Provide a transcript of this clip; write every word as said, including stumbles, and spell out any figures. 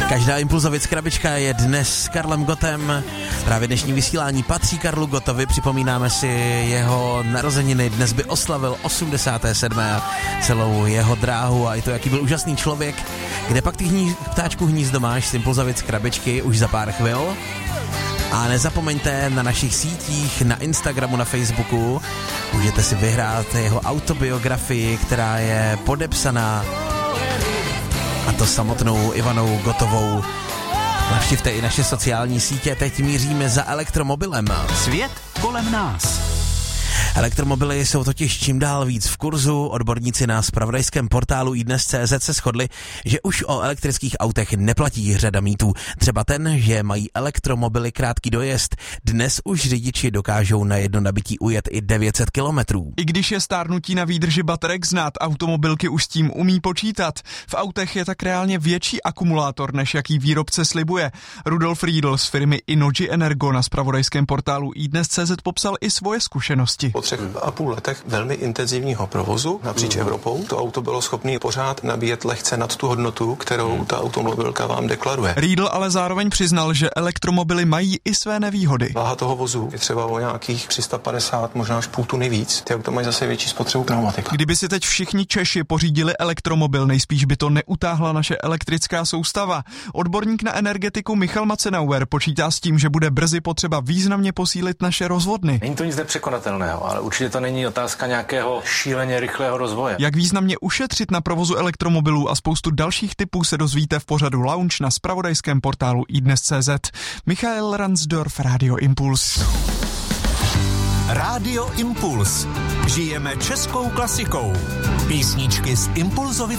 Každá Impulzovic krabička je dnes s Karlem Gottem. Právě dnešní vysílání patří Karlu Gottovi. Připomínáme si jeho narozeniny. Dnes by oslavil osmdesáté sedmé celou jeho dráhu a i to, jaký byl úžasný člověk. Kde pak ty hní, ptáčku hnízdo máš z Impulzovic krabičky už za pár chvil. A nezapomeňte na našich sítích, na Instagramu, na Facebooku. Můžete si vyhrát jeho autobiografii, která je podepsaná, a to samotnou Ivanou Gottovou. Navštivte i naše sociální sítě, teď míříme za elektromobilem. Svět kolem nás. Elektromobily jsou totiž čím dál víc v kurzu. Odborníci na zpravodajském portálu iDnes tečka cé zet se shodli, že už o elektrických autech neplatí řada mýtů. Třeba ten, že mají elektromobily krátký dojezd. Dnes už řidiči dokážou na jedno nabití ujet i devět set kilometrů. I když je stárnutí na výdrži baterek znát, automobilky už s tím umí počítat. V autech je tak reálně větší akumulátor, než jaký výrobce slibuje. Rudolf Riedl z firmy Innogy Energo na zpravodajském portálu iDnes tečka cé zet popsal i svoje zkušenosti. Po třech a půl letech velmi intenzivního provozu napříč mm. Evropou to auto bylo schopné pořád nabíjet lehce nad tu hodnotu, kterou ta automobilka vám deklaruje. Riedl ale zároveň přiznal, že elektromobily mají i své nevýhody. Váha toho vozu je třeba o nějakých tři sta padesát, možná až půl tuny víc. Ty auta mají zase větší spotřebu pneumatika. Kdyby si teď všichni Češi pořídili elektromobil, nejspíš by to neutáhla naše elektrická soustava. Odborník na energetiku Michal Macenauer počítá s tím, že bude brzy potřeba významně posílit naše rozvodny. Není to nic nepřekonatelného, ale určitě to není otázka nějakého šíleně rychlého rozvoje. Jak významně ušetřit na provozu elektromobilů a spoustu dalších typů se dozvíte v pořadu Lounge na zpravodajském portálu iDnes tečka cé zet. Michael Ransdorf, Radio Impuls. Radio Impuls. Žijeme českou klasikou. Písničky z Impulzovic